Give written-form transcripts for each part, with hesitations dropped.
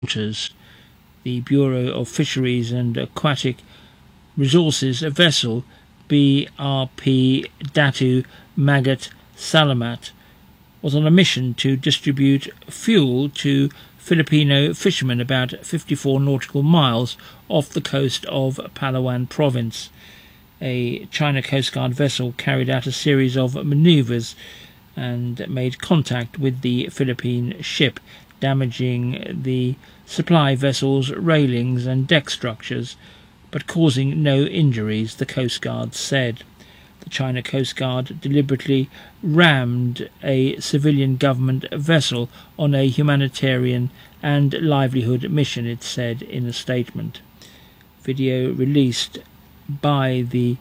waters. The Bureau of Fisheries and Aquatic Resources vessel BRP Datu Magat Salamat was on a mission to distribute fuel to Filipino fishermen about 54 nautical miles off the coast of Palawan province. A China Coast Guard vessel carried out a series of manoeuvres and made contact with the Philippine ship, damaging the supply vessel's railings and deck structures, but causing no injuries, the Coast Guard said. The China Coast Guard deliberately rammed a civilian government vessel on a humanitarian and livelihood mission, it said in a statement. Video released by the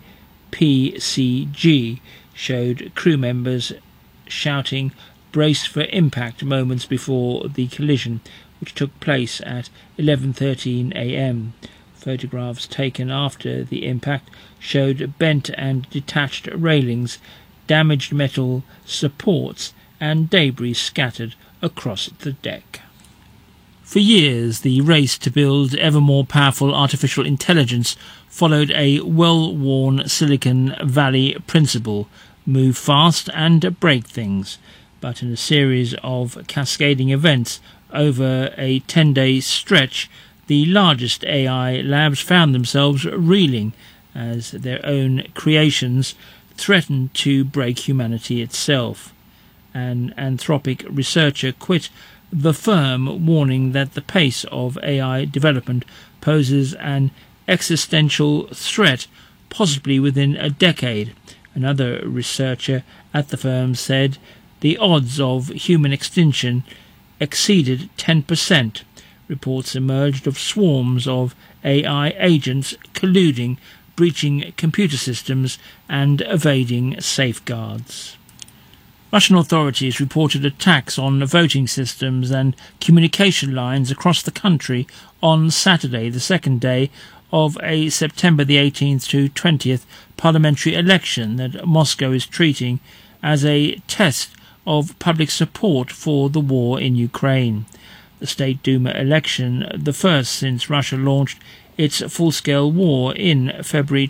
PCG showed crew members shouting "brace for impact" moments before the collision, which took place at 11:13 a.m. Photographs taken after the impact showed bent and detached railings, damaged metal supports, and debris scattered across the deck. For years, the race to build ever more powerful artificial intelligence followed a well-worn Silicon Valley principle: move fast and break things. But in a series of cascading events over a 10-day stretch, the largest AI labs found themselves reeling as their own creations threatened to break humanity itself. An Anthropic researcher quit the firm, warning that the pace of AI development poses an existential threat, possibly within a decade. Another researcher at the firm said the odds of human extinction exceeded 10%. Reports emerged of swarms of AI agents colluding, breaching computer systems and evading safeguards. Russian authorities reported attacks on voting systems and communication lines across the country on Saturday, the second day of a September the 18th to 20th parliamentary election that Moscow is treating as a test of public support for the war in Ukraine. The State Duma election, the first since Russia launched its full-scale war in February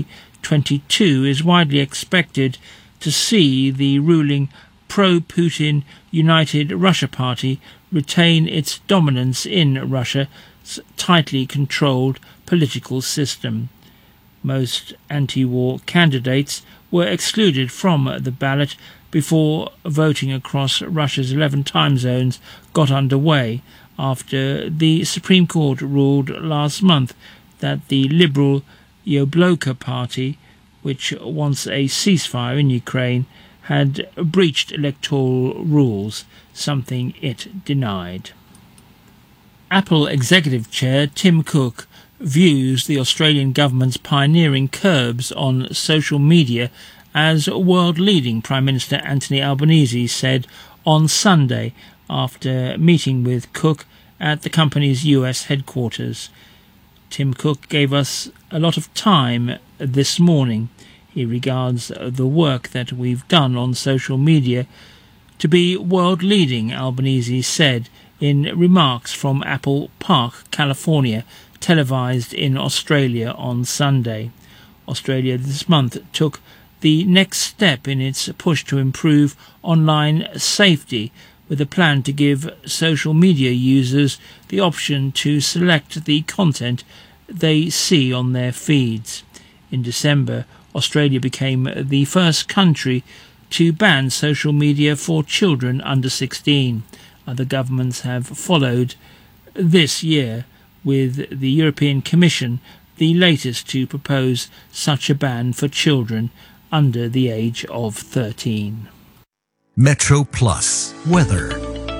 2022, is widely expected to see the ruling pro-Putin United Russia Party retain its dominance in Russia's tightly controlled political system. Most anti-war candidates were excluded from the ballot before voting across Russia's 11 time zones got underway, after the Supreme Court ruled last month that the liberal Yabloko party, which wants a ceasefire in Ukraine, had breached electoral rules, something it denied. Apple Executive Chair Tim Cook views the Australian government's pioneering curbs on social media as world-leading, Prime Minister Anthony Albanese said on Sunday after meeting with Cook at the company's US headquarters. Tim Cook gave us a lot of time this morning. He regards the work that we've done on social media to be world-leading, Albanese said in remarks from Apple Park, California, televised in Australia on Sunday. Australia this month took the next step in its push to improve online safety, with a plan to give social media users the option to select the content they see on their feeds. In December, Australia became the first country to ban social media for children under 16. Other governments have followed this year, with the European Commission the latest to propose such a ban for children under the age of 13. Metro Plus weather.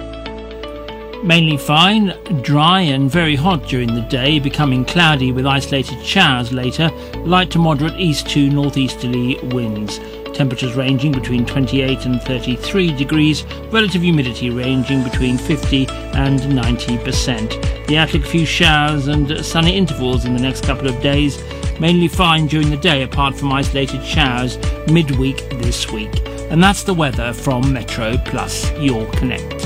Mainly fine, dry and very hot during the day, becoming cloudy with isolated showers later, light to moderate east to northeasterly winds. Temperatures ranging between 28 and 33 degrees, relative humidity ranging between 50 and 90%. The outlook: few showers and sunny intervals in the next couple of days, mainly fine during the day apart from isolated showers midweek this week. And that's the weather from Metro Plus, your connect.